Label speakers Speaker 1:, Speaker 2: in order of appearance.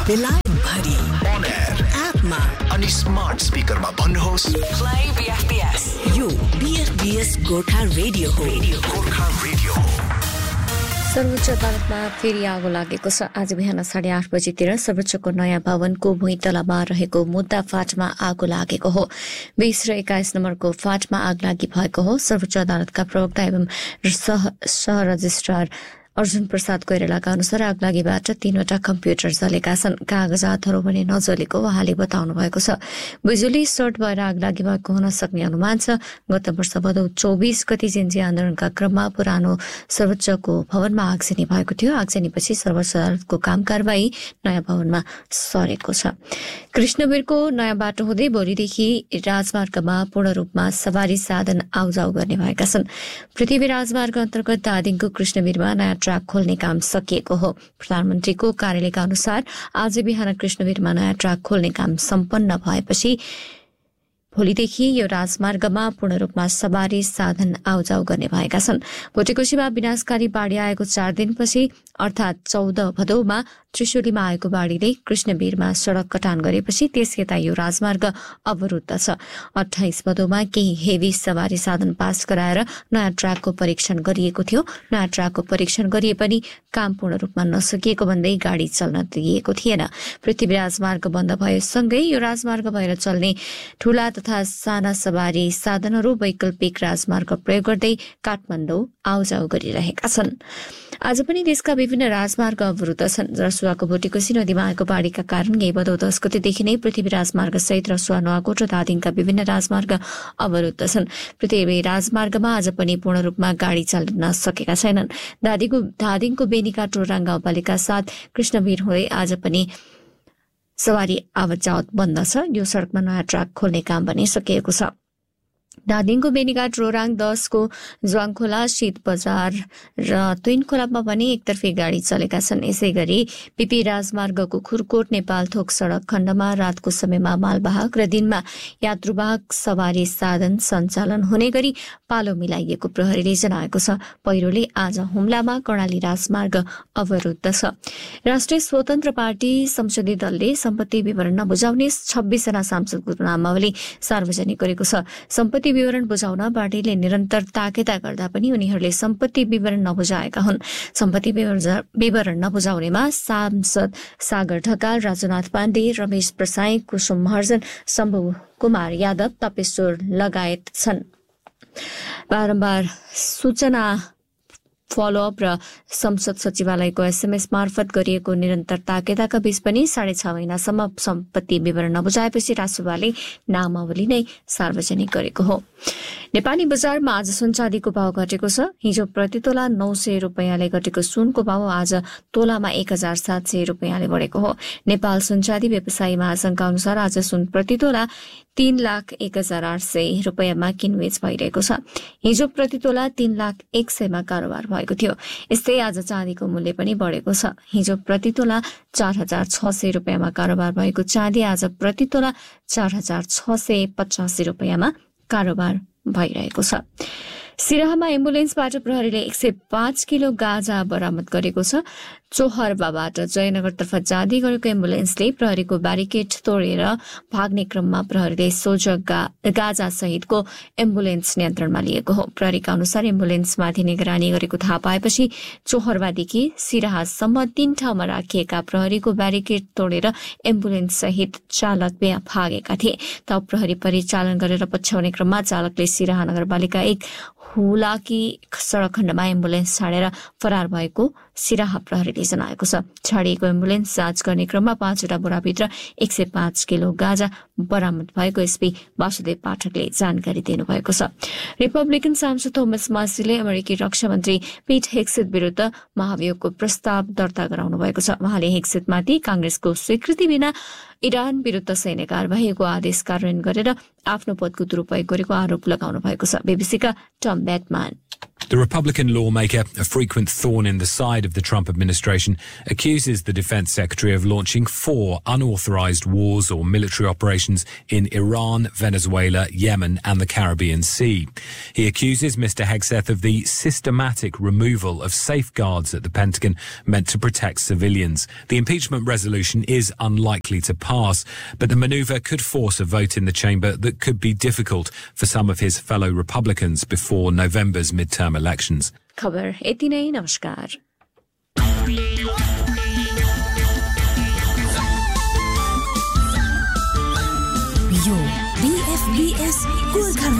Speaker 1: बेलायतभरि
Speaker 2: on air
Speaker 1: एपमा
Speaker 2: अनि smart स्पिकरमा भन्नुहोस्
Speaker 1: Play BFBS. यो BFBS गोर्खा रेडियो हो.
Speaker 2: गोर्खा रेडियो हो।
Speaker 3: सर्वोच्च अदालतमा फेरि आगो लागेको छ। आज बिहान 8:30 बजेतिर सर्वोच्चको नयाँ भवनको भुइँतलामा रहेको मुद्दा फाँटमा आगो लागेको हो। 20 र 21 नम्बरको फाँटमा आग लागि भएको हो। सर्वोच्च अदालतका प्रवक्ता एवं सह रजिस्ट्रार अर्जुन प्रसाद कोइरालाका अनुसार आगलागीबाट 3वटा कम्प्युटर जलेका छन्। कागजातहरू भने नजलेको उहाँले बताउनु भएको छ। बिजुली सर्ट भएर आगलागी भएको हुन सक्ने अनुमान छ। गत वर्ष भदौ 24 गते जेन्जी आन्दोलनका क्रममा पुरानो सर्वोच्चको भवनमा आगजनी भएको थियो। आगजनीपछि सर्वोच्च अदालतको काम कारबाही नयाँ भवनमा सरेको छ। कृष्णवीरको नयाँ बाटो हुँदै भोलिदेखि राजमार्गमा पूर्ण रूपमा सवारी साधन आउजाउ गर्ने भएका छन्। पृथ्वी राजमार्ग अन्तर्गत धादिङको कृष्णवीरमा नयाँ ट्र्याक खोल्ने काम सकिएको हो। प्रधानमन्त्रीको कार्यालयका अनुसार आज बिहान कृष्णवीरमा नयाँ ट्र्याक खोल्ने काम सम्पन्न भएपछि भोलिदेखि यो राजमार्गमा पूर्ण रूपमा सवारी साधन आउजाउ गर्ने भएका छन्। भोटेकोशीमा विनाशकारी बाढ़ी आएको 4 दिनपछि अर्थात 14 भदौमा त्रिशुलीमा आएको बाढ़ीले कृष्णवीरमा सड़क कटान गरेपछि त्यस यता यो राजमार्ग अवरुद्ध छ। 28 भदौमा केही हेभी सवारी साधन पास गराएर नयाँ ट्र्याकको परीक्षण गरिएको थियो। नयाँ ट्र्याकको परीक्षण गरिए पनि काम पूर्ण रूपमा नसकिएको भन्दै गाड़ी चल्न दिइएको थिएन। पृथ्वी राजमार्ग बन्द भएसँगै यो राजमार्ग भएर चल्ने ठूला तथा साना सवारी साधनहरू वैकल्पिक राजमार्ग प्रयोग गर्दै काठमाडौँ आउजाउ गरिरहेका छन्। आज पनि देशका विभिन्न राजमार्ग अवरुद्ध छन्। रसुवाको भोटेकोशी नदीमा आएको बाढ़ीका कारण यही भदौ 10 गतेदेखि नै पृथ्वी राजमार्ग सहित रसुवा नुवाकोट र धादिङका विभिन्न राजमार्ग अवरुद्ध छन्। पृथ्वी राजमार्गमा आज पनि पूर्ण रूपमा गाड़ी चल्न सकेका छैनन्। धादिङको बेनीघाट रोराङ गाउँपालिका साथ कृष्णवीर हुँदै आज पनि सवारी आवत जावत बन्द छ। यो सड़कमा नयाँ ट्र्याक खोल्ने काम पनि सकिएको छ। धादिङको बेनीघाट रोराङ 10 को ज्वाङखोला शीत बजार र तुइनखोलामा पनि एकतर्फी गाड़ी चलेका छन्। यसै गरी पीपी राजमार्गको खुरकोट नेपालथोक सड़क खण्डमा रातको समयमा मालवाहक र दिनमा यात्रुवाहक सवारी साधन सञ्चालन हुने गरी पालो मिलाइएको प्रहरीले जनाएको छ। पहिरोले आज हुम्लामा कर्णाली राजमार्ग अवरुद्ध छ। राष्ट्रिय स्वतन्त्र पार्टी संसदीय दलले सम्पत्ति विवरण नबुझाउने 26 जना सांसदको नामावली सार्वजनिक गरेको छ। सम्पत्ति विवरण बुझाउन पार्टीले निरन्तर ताकेता गर्दा पनि उनीहरूले सम्पत्ति विवरण नबुझाएका हुन्। सम्पत्ति विवरण नबुझाउनेमा सांसद सागर ढकाल, राजुनाथ पाण्डे, रमेश प्रसाई, कुसुम महर्जन, शम्भु कुमार यादव, तपेश्वर लगायत छन्। बारम्बार सूचना फलोअप र संसद सचिवालयको एसएमएस मार्फत गरिएको निरन्तर ताकेताका बीच पनि 6.5 महिनासम्म सम्पत्ति विवरण नबुझाएपछि रासुवाले नामावली नै सार्वजनिक गरेको हो। नेपाली बजारमा आज सुन चाँदीको भाव घटेको छ। हिजो प्रतितोला 900 रुपैयाँले घटेको सुनको भाव आज तोलामा 1700 रुपैयाँले बढेको हो। नेपाल सुन चाँदी व्यवसायी महासंघका अनुसार आज सुन प्रतितोला 3,01,800 रुपैयाँमा किनबेच भइरहेको छ। हिजो प्रतितोला 3,01,000 मा कारोबार भएको थियो। यस्तै आज चाँदीको मूल्य पनि बढेको छ। हिजो प्रतितोला 4,600 रुपैयाँमा कारोबार भएको चाँदी आज प्रतितोला 4,685 रुपैयाँमा कारोबार भइरहेको छ। सिराहामा एम्बुलेन्सबाट प्रहरीले 105 किलो गाँजा बरामद गरेको छ। चोहरबाबाट जयनगरतर्फ जाँदै गरेको एम्बुलेन्सले प्रहरीको ब्यारिकेड तोडेर भाग्ने क्रममा प्रहरीले सोझो गाँजा सहितको एम्बुलेन्स नियन्त्रणमा लिएको हो। प्रहरीका अनुसार एम्बुलेन्समाथि निगरानी गरेको थाहा पाएपछि चोहरबादेखि सिराहासम्म 3 ठाउँमा राखिएका प्रहरीको ब्यारिकेड तोडेर एम्बुलेन्स सहित चालक भागेका थिए। तब प्रहरी परिचालन गरेर पछ्याउने क्रममा चालकले सिराहा नगरपालिका 1 हुलाकी सड़क खण्डमा एम्बुलेन्स छाडेर फरार भएको सिराहा प्रहरीले जनाएको छ। छाडिएको एम्बुलेन्स जाँच गर्ने क्रममा 5वटा बोराभित्र 105 किलो गाँजा बरामद भएको एसपी वासुदेव पाठकले जानकारी दिनुभएको छ। रिपब्लिकन सांसद थोमस मार्सीले अमेरिकी रक्षा मन्त्री पीट हेग्सेट विरूद्ध महाभियोगको प्रस्ताव दर्ता गराउनु भएको छ। उहाँले हेग्सेटमाथि कांग्रेसको स्वीकृति बिना इरान विरूद्ध सैन्य कार्यवाहीको आदेश कार्यान्वयन गरेर आफ्नो पदको दुरूपयोग गरेको आरोप लगाउनु भएको छ। बीबीसीका Tom Batman.
Speaker 4: The Republican lawmaker, a frequent thorn in the side of the Trump administration, accuses the defense secretary of launching 4 unauthorized wars or military operations in Iran, Venezuela, Yemen and the Caribbean Sea. He accuses Mr. Hegseth of the systematic removal of safeguards at the Pentagon meant to protect civilians. The impeachment resolution is unlikely to pass, but the maneuver could force a vote in the chamber that could be difficult for some of his fellow Republicans before November's midterm elections.
Speaker 3: खबर यति नै नमस्कार
Speaker 1: यो BFBS Gorkha